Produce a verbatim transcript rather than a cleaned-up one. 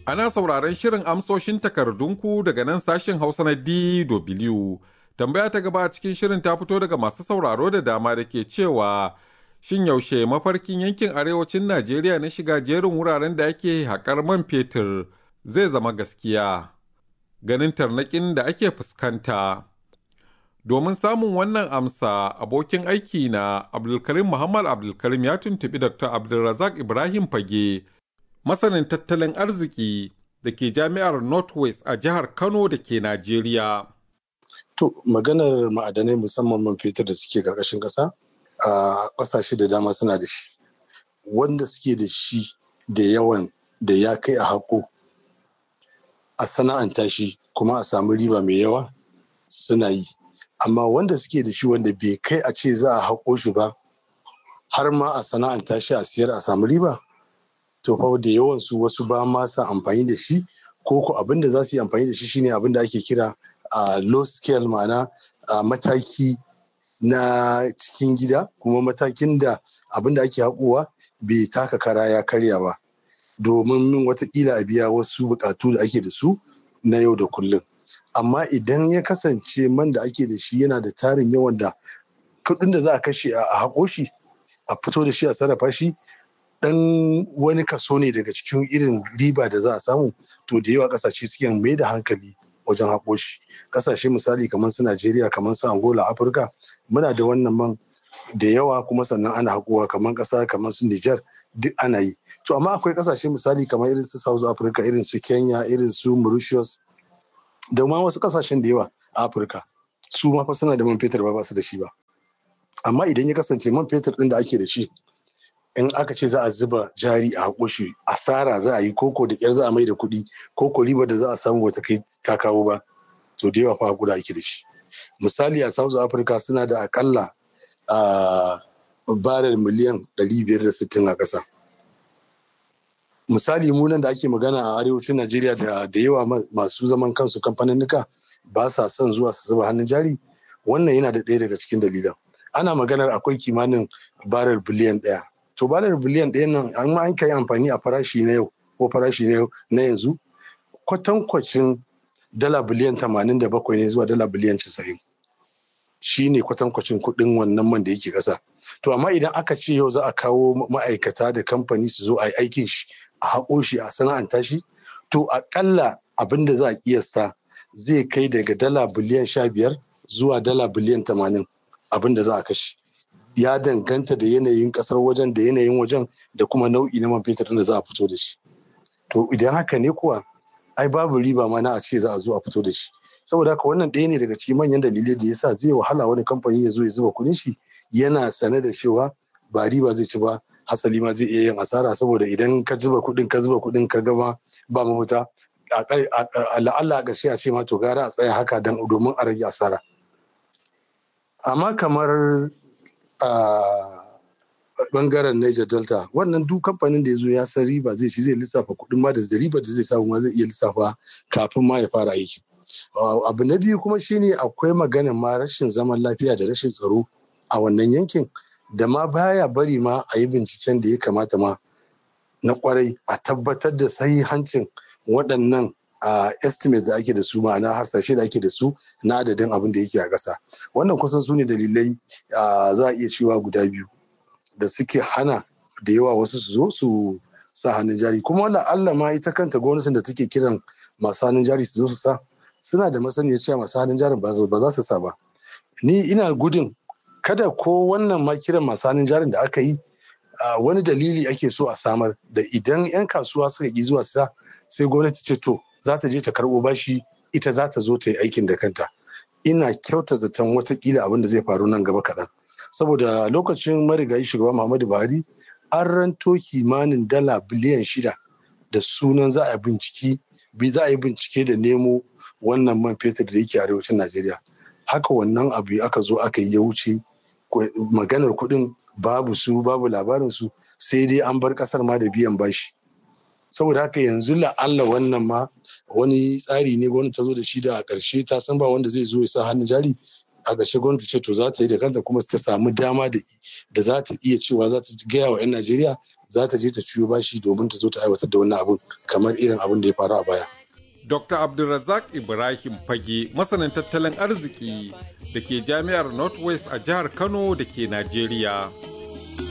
Ana sauraron shirin amsoshin takardunku daga nan sashen Hausa na D W. Tambaya ta gaba a cikin shirin ta fito daga masu sauraro da dama da ke cewa shin yaushe mafarkin yankin arewacin Najeriya na shiga jerin wuraren da ake haƙar man fetur zai zama gaskiya, ganin tarnaƙin da ake fuskanta. Domin samun wannan amsa, abokin aiki na Abdulkarim Muhammad Abdulkarim ya tuntuɓi Dokta Abdulrazak Ibrahim Fage, masanin tattalin arziki da ke Jami'ar Northwest a jihar Kano da ke Najeriya. To, maganar ma'adanai musamman man fetur da suke ƙarƙashin ƙasa, a ƙasashe da dama suna da shi. Wanda suke da shi da yawan da ya kai a haƙo, a sana'anta shi kuma a samu riba mai yawa suna yi. Amma wanda suke da shi wanda bai kai a ce za a haƙo shi ba, har ma a sana'anta shi a siyar a samu riba, to fa da yawan su wasu ba ma sa amfani da shi, ko ko abin da za su yi amfani da shi shine abin da ake kira a low scale, ma'ana mataki na cikin gida, kuma matakin da abin da ake haƙowa bai taka kara ya karya ba, domin watakila a biya wasu buƙatu da ake da su na yau da kullum. Amma idan ya kasance man da ake da shi yana da tarin yawan da kuɗin da za a kashe a haƙo shi, a fito da shi a sarrafa shi, dan wani kaso ne daga cikin irin riba da za a samu, to da yawa ƙasashe suke mai da hankali wajen haƙo shi. Ƙasashe misali kamar su Najeriya, kamar su Angola, Afirka, muna da wannan man da yawa, kuma sannan ana haƙowa, kamar ƙasa kamar su Nijar, duk ana yi. To amma akwai ƙasashe misali kamar irin su South Africa, irin su Kenya, irin su Mauritius, da ma wasu ƙasashen da yawa a Afirka, su ma fa suna da man fetur ba ba su da shi ba. Amma idan ya kasance man fetur ɗin da ake da shi, in aka ce za a zuba jari a haƙo shi, asara za a yi, koko da ƙyar za a mai da kuɗi, koko riba da za a samu bata kai ta kawo ba, to da yawa fa haƙura ake da shi. Misali a South Africa suna da akalla a barrel miliyan ɗari biyar da sittin a ƙasa. Misali mu nan da ake magana a arewacin Najeriya da da yawa masu zaman kansu kamfaninnika ba sa son zuwa su zuba hannun jari, wannan yana da ɗaya daga cikin dalilan. Ana maganar akwai kimanin barrel biliyan ɗaya. To balar biliyan ɗaya nan an ma an kai amfani a farashi na yau ko farashi na yanzu, kwatankwacin dala biliyan tamanin da bakwai ne zuwa dala biliyan casa'in. Shi ne kwatankwacin kuɗin wannan man da yake ƙasa. To amma idan aka ce yau za a kawo ma'aikata da kamfani su zo a yi aikin shi, a haƙo shi, a sana'anta shi, to aƙalla abin da za a ƙiyasta zai kai daga dala biliyan sha biyar zuwa dala biliyan tamanin abin da za a kashe. Ya danganta da yanayin kasar wajen, da yanayin wajen, da kuma nau'i na man fetur da za a fito da shi. To idan haka ne kuwa, ai babu riba ma na a ce za a zo a fito da shi. Saboda haka wannan ɗaya ne daga cikin manyan dalilai da yasa zai wahala wani kamfani ya zo ya zuba kuɗin shi yana sane da cewa ba riba zai ci ba, hasali ma zai iya yin asara, saboda idan ka zuba kuɗin ka zuba kuɗin ka gama ba mafita, la'alla a ƙarshe a ce ma to gara a tsaya haka domin a rage asara. Amma kamar a bangaren Niger Delta, wannan duk kamfanin da ya zo ya san riba zai ci, zai lissafa kuɗin ma da riba da zai samu ma zai iya lissafa kafin ma ya fara aiki. Abu na biyu kuma shine akwai maganar ma rashin zaman lafiya da rashin tsaro a wannan yankin, da ma baya bari ma a yi binciken da ya kamata ma na kwarai a tabbatar da sahihancin waɗannan a estimate da ake da su, ma'ana harsashe da ake da su na adadin abin da yake a ƙasa. Wannan kusan su ne dalilai za a iya cewa guda biyu da suke hana da yawa wasu su zo su sa hannun jari. Kuma wala Allah ma ita kanta gwamnatin da take kiran masu hannun jari su zo su sa, suna da masaniyar cewa masu hannun jarin ba za su sa ba. Ni ina gudun kada ko wannan ma kiran masu hannun jarin da aka yi, wani dalili ake so a samar da idan 'yan kasuwa suka ƙi zuwa sa, sai gwamnati ce to za ta je ta karɓo bashi, ita za ta zo ta yi aikin da kanta. Ina kyauta zaton watakila abin da zai faru nan gaba kaɗan. Saboda lokacin marigayi shugaba Muhammadu Buhari an ranto kimanin dala biliyan shida da sunan za a bincike za a yi bincike da nemo wannan man fetur da yake arewacin Najeriya. Haka wannan abu aka zo aka yi ya wuce, maganar kuɗin babu su, babu labarin su, sai dai an bar ƙasar ma da biyan bashi. Saboda haka yanzu la'alla wannan ma wani tsari ne gwamnati ta zo da shi da a ƙarshe ta san ba wanda zai zo ya sa hannun jari, a ƙarshe gwamnati ce to za ta yi da kanta kuma ta samu dama da da za ta iya cewa za ta gaya wa 'yan Najeriya za ta je ta ciyo bashi domin ta zo ta aiwatar da wannan abin kamar irin abin da ya faru a baya. Doktor Abdulrazak Ibrahim Fage, masanin tattalin arziki da ke Jami'ar Northwest a jihar Kano da ke Najeriya.